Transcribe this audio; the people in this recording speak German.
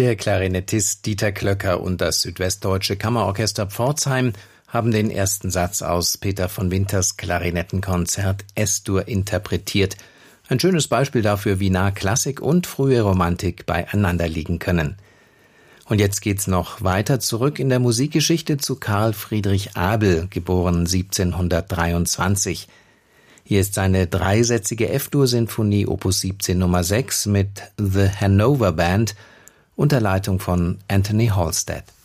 Der Klarinettist Dieter Klöcker und das Südwestdeutsche Kammerorchester Pforzheim haben den ersten Satz aus Peter von Winters Klarinettenkonzert S-Dur interpretiert. Ein schönes Beispiel dafür, wie nah Klassik und frühe Romantik beieinander liegen können. Und jetzt geht's noch weiter zurück in der Musikgeschichte zu Carl Friedrich Abel, geboren 1723. Hier ist seine dreisätzige F-Dur-Sinfonie Opus 17 Nummer 6 mit The Hanover Band unter Leitung von Anthony Halstead.